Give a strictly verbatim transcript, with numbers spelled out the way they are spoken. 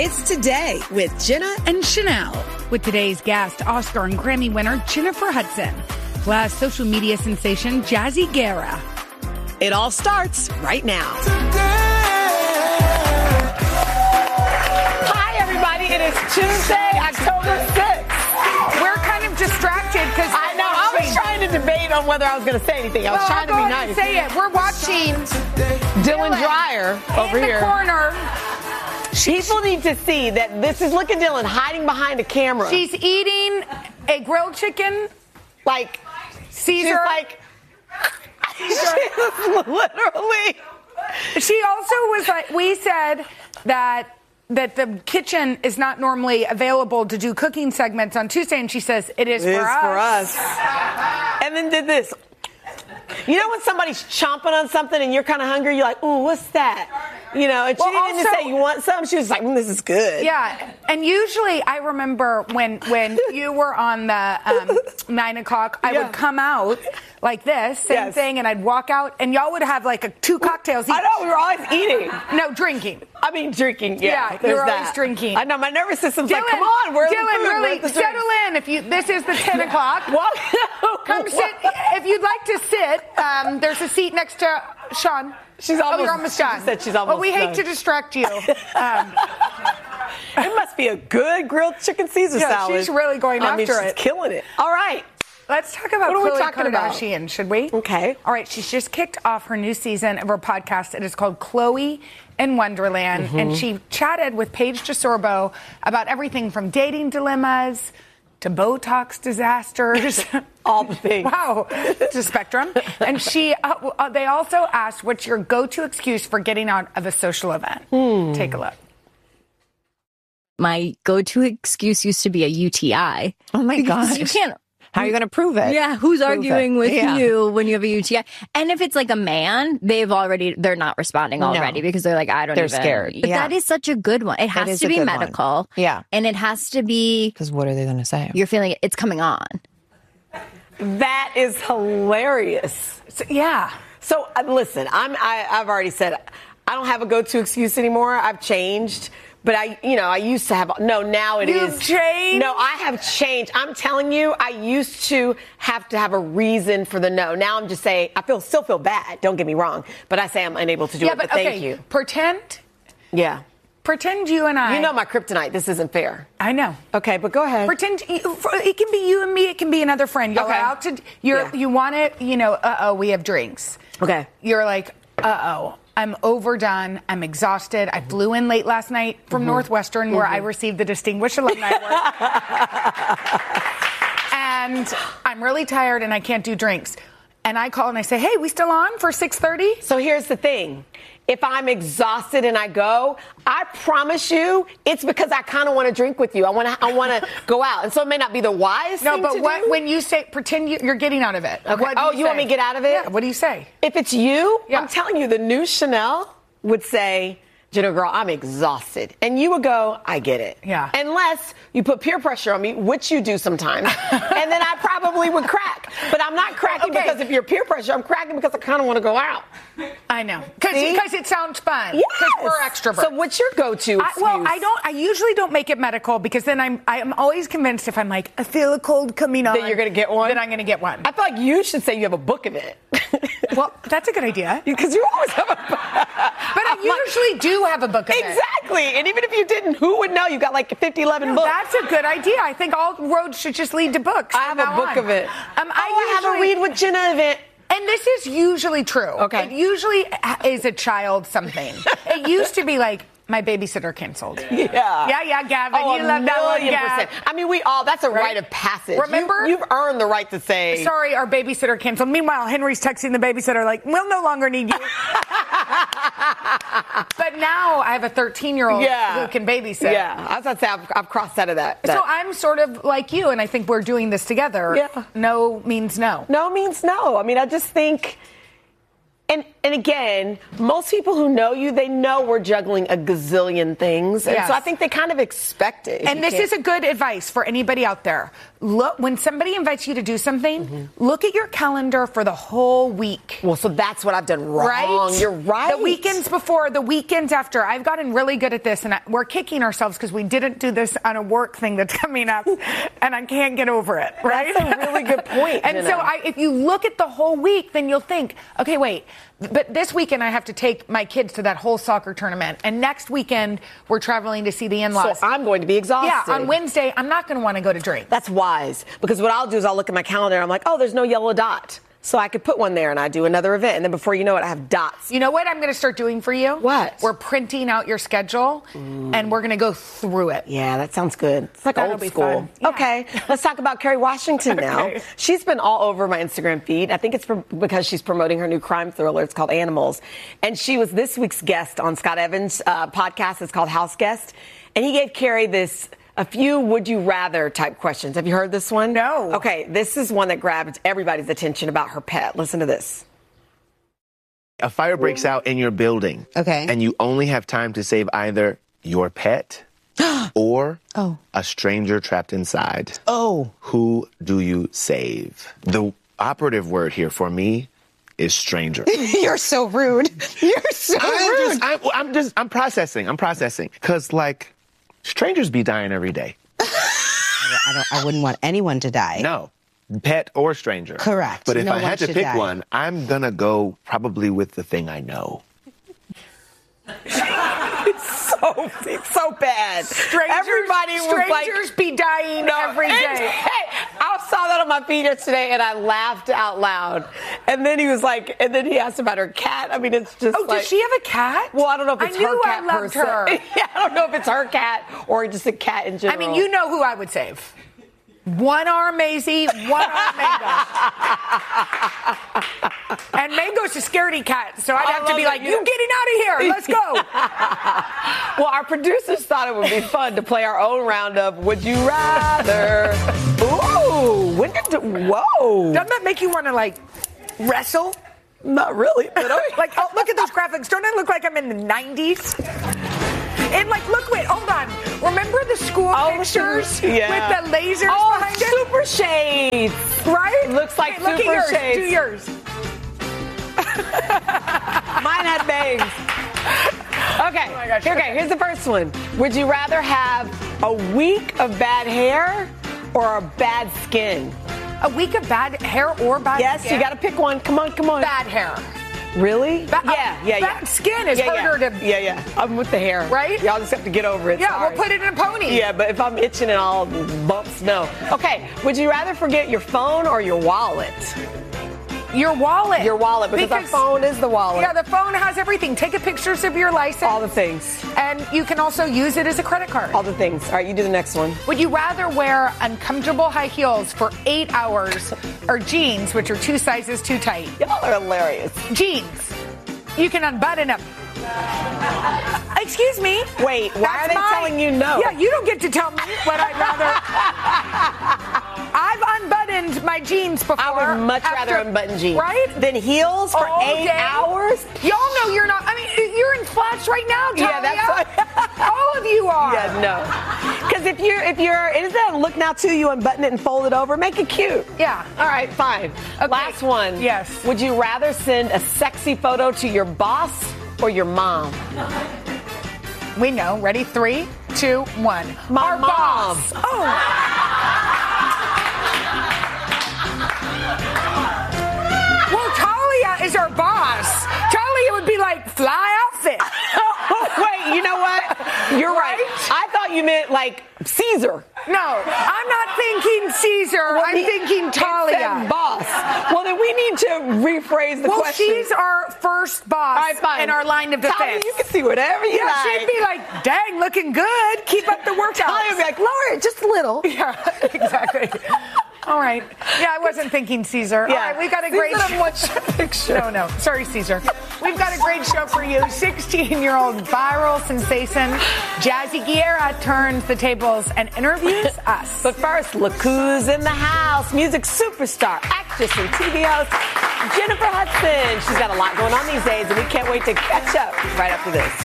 It's Today with Jenna and Chanel. With today's guest, Oscar and Grammy winner Jennifer Hudson, plus social media sensation Jazzy Guerra. It all starts right now. Hi, everybody. It is Tuesday, October sixth. We're kind of distracted because I know. I was trying to debate on whether I was going to say anything. I was well, trying to go be ahead nice. And say it. We're watching Dylan, Dylan Dreyer over in here. In the corner. People need to see that this is, look at Dylan hiding behind a camera. She's eating a grilled chicken. Like, Caesar. She's like, she's literally. She also was like, we said that that the kitchen is not normally available to do cooking segments on Tuesday, and she says it is, it for, is us. for us. And then did this. You know when somebody's chomping on something and you're kind of hungry, you're like, ooh, what's that? You know, and she well, didn't also, say you want some. She was like, mm, this is good. Yeah, and usually I remember when when you were on the um, nine o'clock, I yeah. would come out like this, same yes. thing, and I'd walk out, and y'all would have like a, two cocktails each. I know, we were always eating. No, drinking. I mean, drinking, yeah. Yeah, there's you're that. always drinking. I know, my nervous system's Dylan, like, come on, where's Dylan, the food? really, Where's the settle drinks? in. If you, this is the ten o'clock. Well, Come sit. If you'd like to sit, um, there's a seat next to Sean. She's almost, oh, you're almost done. She said she's almost Well, we done. hate to distract you. Um, it must be a good grilled chicken Caesar yeah, salad. She's really going I after mean, she's it. killing it. All right. Let's talk about what are we Khloe talking Kardashian, about? should we? Okay. All right, she's just kicked off her new season of her podcast. It is called Khloe in Wonderland, mm-hmm. and she chatted with Paige DeSorbo about everything from dating dilemmas to Botox disasters. All the things. Wow, it's a spectrum. And she, uh, uh, they also asked, what's your go-to excuse for getting out of a social event? Hmm. Take a look. My go-to excuse used to be a U T I. Oh my gosh. You can't. How are you going to prove it? Yeah, who's prove arguing it. with yeah. you when you have a U T I? And if it's like a man, they've already, they're not responding already no. because they're like, I don't they're even. scared. But yeah. that is such a good one. It has to be medical. One. Yeah. And it has to be. Because what are they going to say? You're feeling it's coming on. That is hilarious. So, yeah. So uh, listen, I'm, I, I've already said I don't have a go-to excuse anymore. I've changed. But I, you know, I used to have, no, now it You've is. changed? No, I have changed. I'm telling you, I used to have to have a reason for the no. Now I'm just saying, I feel still feel bad. Don't get me wrong. But I say I'm unable to do yeah, it, but, but okay, thank you. Pretend. Yeah. Pretend you and I. You know my kryptonite. This isn't fair. I know. Okay, but go ahead. Pretend it can be you and me. It can be another friend. You're Okay. out to. You're. Yeah. You want to. You know. Uh oh. We have drinks. Okay. You're like. Uh oh. I'm overdone. I'm exhausted. I flew in late last night from mm-hmm. Northwestern, where mm-hmm. I received the Distinguished Alumni Award. And I'm really tired, and I can't do drinks. And I call and I say, "Hey, we still on for six thirty?" So here's the thing. If I'm exhausted and I go, I promise you, it's because I kind of want to drink with you. I want to. I want to go out, and so it may not be the wise no, thing but to what do. when you say pretend you, you're getting out of it? Okay. What do Oh, you, say? want me to get out of it? Yeah. What do you say? If it's you, Yeah. I'm telling you, the new Chanel would say, Jenna, girl, I'm exhausted. And you would go, I get it. Yeah. Unless you put peer pressure on me, which you do sometimes. And then I probably would crack. But I'm not cracking Okay. because of your peer pressure. I'm cracking because I kind of want to go out. I know. Because See? it sounds fun. Yes. Because we're extroverts. So what's your go-to I, excuse? well, I don't. I usually don't make it medical because then I'm. I'm always convinced if I'm like, I feel a cold coming on, That you're going to get one? Then I'm going to get one. I feel like you should say you have a book of it. Well, that's a good idea. Because you always have a book. But I usually do have a book of it. Exactly. And even if you didn't, who would know? You got like fifty, eleven No, books. that's a good idea. I think all roads should just lead to books. I have from a now book on. of it. Um, oh, I, usually, have a Read with Jenna event. And this is usually true. Okay. It usually is a child something. It used to be like, my babysitter canceled. Yeah. Yeah, yeah, Gavin. Oh, you a love that one, million Gav. percent. I mean, we all, that's a Right? rite of passage. Remember? You, you've earned the right to say. Sorry, our babysitter canceled. Meanwhile, Henry's texting the babysitter like, we'll no longer need you. But now I have a thirteen-year-old Yeah. who can babysit. Yeah. I was about to say, I've, I've crossed out of that. that. So I'm sort of like you, and I think we're doing this together. Yeah. No means no. No means no. I mean, I just think, and and again, most people who know you, they know we're juggling a gazillion things. And Yes. so I think they kind of expect it. And You this can't- is a good advice for anybody out there. Look, when somebody invites you to do something, Mm-hmm. look at your calendar for the whole week. Well, so that's what I've done wrong. Right? You're right. The weekends before, the weekends after. I've gotten really good at this, and I, we're kicking ourselves because we didn't do this on a work thing that's coming up, and I can't get over it. Right? That's a really good point, And Jenna. so, I, if you look at the whole week, then you'll think, okay, wait. But this weekend, I have to take my kids to that whole soccer tournament, and next weekend we're traveling to see the in-laws. So I'm going to be exhausted. Yeah, on Wednesday, I'm not going to want to go to drink. That's wise, because what I'll do is I'll look at my calendar and I'm like, oh, there's no yellow dot. So I could put one there and I do another event. And then before you know it, I have dots. You know what I'm going to start doing for you? What? We're printing out your schedule, and we're going to go through it. Yeah, that sounds good. It's like That'll old be school. fun. Yeah. Okay, let's talk about Kerry Washington now. Okay. She's been all over my Instagram feed. I think it's for, because she's promoting her new crime thriller. It's called Animals. And she was this week's guest on Scott Evans' uh, podcast. It's called House Guest. And he gave Kerry this... a few would you rather type questions. Have you heard this one? No. Okay, this is one that grabbed everybody's attention about her pet. Listen to this. A fire breaks out in your building. Okay. And you only have time to save either your pet or Oh. a stranger trapped inside. Oh. Who do you save? The operative word here for me is stranger. You're so rude. You're so I'm rude. just, I'm, I'm just, I'm processing. I'm processing. Because, like, strangers be dying every day. I, don't, I wouldn't want anyone to die. No. Pet or stranger. Correct. But if No I one had to should pick die. one, I'm going to go probably with the thing I know. So, it's so bad. Strangers, Everybody was like... strangers be dying every And- day. Hey, I saw that on my feed yesterday, and I laughed out loud. And then he was like, and then he asked about her cat. I mean, it's just Oh, like... does she have a cat? Well, I don't know if it's I knew her cat I loved per se. her. Yeah, I don't know if it's her cat or just a cat in I general. mean, you know who I would save. One arm Maisie, one arm Mangos. And Mango's a scaredy cat, so I'd I have to love be it. like, You you know- getting out of here. Let's go. Well, our producers thought it would be fun to play our own round of Would You Rather. Ooh, when did the, whoa. Doesn't that make you want to, like, wrestle? Not really, but okay. Like, oh, look at those graphics. Don't I look like I'm in the nineties? And, like, look, wait, hold on. Remember the school Oh, pictures yeah. with the lasers Oh, behind it? super shades. Right? Looks like Wait, look super at yours. shades. Do yours. Mine had bangs. Okay, Oh my gosh. okay, here's the first one. Would you rather have a week of bad hair or a bad skin? A week of bad hair or bad Yes, skin? you got to pick one. Come on, come on. Bad hair. Really? Ba- yeah, yeah, yeah. bad skin is yeah, harder yeah. to- Yeah, yeah. I'm with the hair. Right? Y'all just have to get over it. Yeah, Sorry. we'll put it in a pony. Yeah, but if I'm itching and all bumps, no. Okay, would you rather forget your phone or your wallet? Your wallet. Your wallet, because, our phone is the wallet. Yeah, the phone has everything. Take a pictures of your license. All the things. And you can also use it as a credit card. All the things. All right, you do the next one. Would you rather wear uncomfortable high heels for eight hours or jeans, which are two sizes too tight? Y'all are hilarious. Jeans. You can unbutton them. Excuse me. Wait, why That's are they mine. telling you no? Yeah, you don't get to tell me what I'd rather. I've unbuttoned my jeans before. I would much after- rather unbutton jeans. Right? Than heels for All eight day. hours? Y'all know you're not. I mean, you're in flats right now, Talia. Yeah, that's what- All of you are. Yeah, no. Because if you're, if you're, it is that look now too, you unbutton it and fold it over, make it cute. Yeah. All right, fine. Okay. Last one. Yes. Would you rather send a sexy photo to your boss or your mom? We know. Ready? Three, two, one. My Our mom. boss. Oh. Well, Talia is our boss. Talia would be like, fly outfit. Wait, you know what? You're right. I thought you meant like Caesar. No, I'm not thinking Caesar. I'm He- thinking it Talia. said boss. Well, then we need to rephrase the Well, question. she's our first boss All right, fine. in our line of defense. Talia, you can see whatever you Yeah, like. she'd be like, dang, looking good. Keep up the workout. Talia would be like, lower it just a little. Yeah, exactly. All right. Yeah, I wasn't thinking Caesar. Yeah. All right, we've got a Caesar great doesn't want your picture. No, no. Sorry, Caesar. We've got a great show for you. sixteen-year-old viral sensation Jazzy Guerra turns the tables and interviews us. But first, look who's in the house. Music superstar, actress, and T V host, Jennifer Hudson. She's got a lot going on these days, and we can't wait to catch up right after this.